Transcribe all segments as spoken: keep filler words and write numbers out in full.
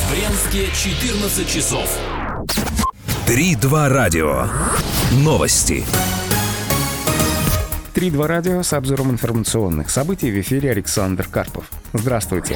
В Брянске четырнадцать часов. Три-два радио. Новости. Три-два радио с обзором информационных событий. В эфире Александр Карпов. Здравствуйте.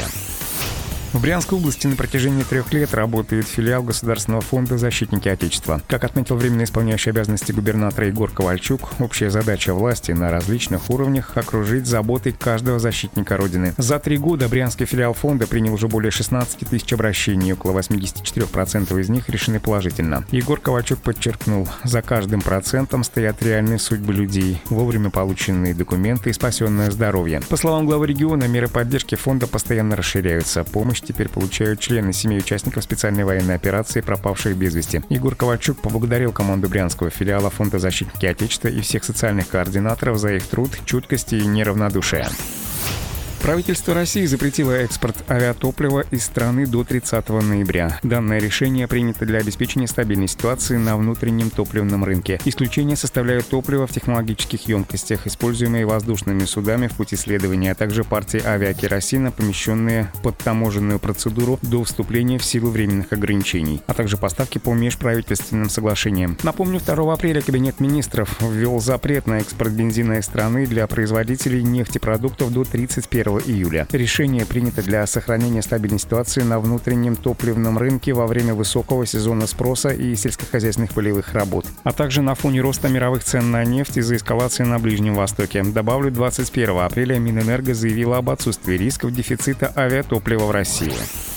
В Брянской области на протяжении трех лет работает филиал Государственного фонда «Защитники Отечества». Как отметил временно исполняющий обязанности губернатора Егор Ковальчук, общая задача власти на различных уровнях — окружить заботой каждого защитника Родины. За три года брянский филиал фонда принял уже более шестнадцати тысяч обращений, около восемьдесят четыре процента из них решены положительно. Егор Ковальчук подчеркнул, за каждым процентом стоят реальные судьбы людей, вовремя полученные документы и спасенное здоровье. По словам главы региона, меры поддержки фонда постоянно расширяются. Помощь теперь получают члены семей участников специальной военной операции, пропавших без вести. Егор Ковальчук поблагодарил команду брянского филиала фонда «Защитники Отечества» и всех социальных координаторов за их труд, чуткость и неравнодушие. Правительство России запретило экспорт авиатоплива из страны до тридцатого ноября. Данное решение принято для обеспечения стабильной ситуации на внутреннем топливном рынке. Исключение составляют топливо в технологических емкостях, используемые воздушными судами в пути следования, а также партии авиакеросина, помещенные под таможенную процедуру до вступления в силу временных ограничений, а также поставки по межправительственным соглашениям. Напомню, второго апреля Кабинет министров ввел запрет на экспорт бензина из страны для производителей нефтепродуктов до тридцать первого июля. Решение принято для сохранения стабильной ситуации на внутреннем топливном рынке во время высокого сезона спроса и сельскохозяйственных полевых работ, а также на фоне роста мировых цен на нефть из-за эскалации на Ближнем Востоке. Добавлю, двадцать первого апреля Минэнерго заявила об отсутствии рисков дефицита авиатоплива в России.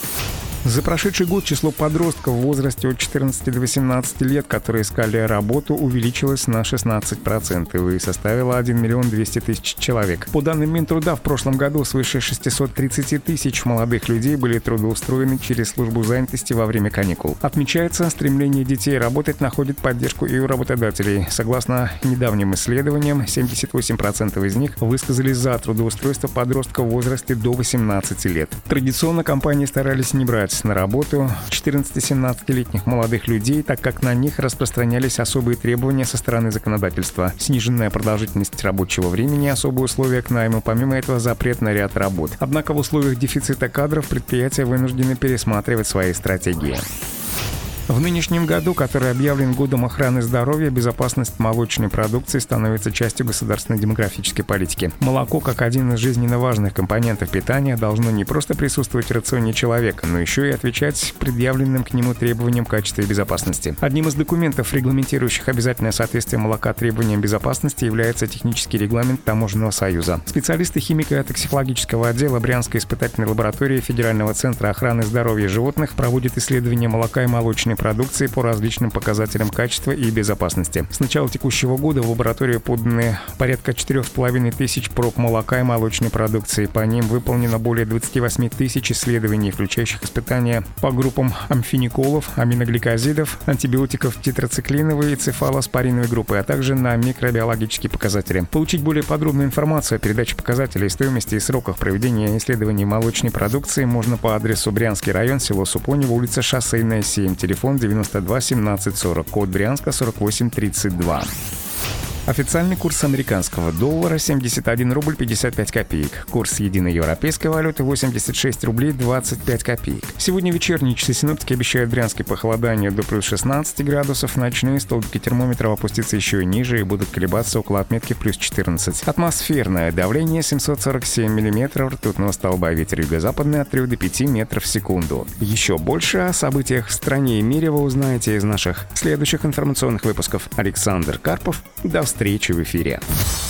За прошедший год число подростков в возрасте от четырнадцати до восемнадцати лет, которые искали работу, увеличилось на шестнадцать процентов и составило один миллион двести тысяч человек. По данным Минтруда, в прошлом году свыше шестисот тридцати тысяч молодых людей были трудоустроены через службу занятости во время каникул. Отмечается, стремление детей работать находит поддержку и у работодателей. Согласно недавним исследованиям, семьдесят восемь процентов из них высказались за трудоустройство подростков в возрасте до восемнадцати лет. Традиционно компании старались не брать на работу четырнадцати-семнадцатилетних молодых людей, так как на них распространялись особые требования со стороны законодательства. Сниженная продолжительность рабочего времени, особые условия к найму, помимо этого запрет на ряд работ. Однако в условиях дефицита кадров предприятия вынуждены пересматривать свои стратегии. В нынешнем году, который объявлен годом охраны здоровья, безопасность молочной продукции становится частью государственной демографической политики. Молоко, как один из жизненно важных компонентов питания, должно не просто присутствовать в рационе человека, но еще и отвечать предъявленным к нему требованиям качества и безопасности. Одним из документов, регламентирующих обязательное соответствие молока требованиям безопасности, является технический регламент Таможенного союза. Специалисты химико-токсикологического отдела Брянской испытательной лаборатории Федерального центра охраны здоровья животных проводят исследования молока и молочной продукции по различным показателям качества и безопасности. С начала текущего года в лабораторию поданы порядка четырех с половиной тысяч проб молока и молочной продукции. По ним выполнено более двадцати восьми тысяч исследований, включающих испытания по группам амфениколов, аминогликозидов, антибиотиков тетрациклиновой и цефалоспориновой группы, а также на микробиологические показатели. Получить более подробную информацию о передаче показателей, стоимости и сроках проведения исследований молочной продукции можно по адресу Брянский район, село Супонево, улица Шоссейная, семь, телефон девяносто два семнадцать сорок, код Брянска сорок восемь тридцать два. Официальный курс американского доллара — семьдесят один рубль пятьдесят пять копеек. Курс единой европейской валюты — восемьдесят шесть рублей двадцать пять копеек. Сегодня вечерние часы синоптики обещают в Брянске похолодание до плюс шестнадцати градусов. Ночные столбики термометров опустятся еще ниже и будут колебаться около отметки плюс четырнадцать. Атмосферное давление семьсот сорок семь миллиметров ртутного столба. Ветер юго-западный от трёх до пяти метров в секунду. Еще больше о событиях в стране и мире вы узнаете из наших следующих информационных выпусков. Александр Карпов. До встречи в эфире.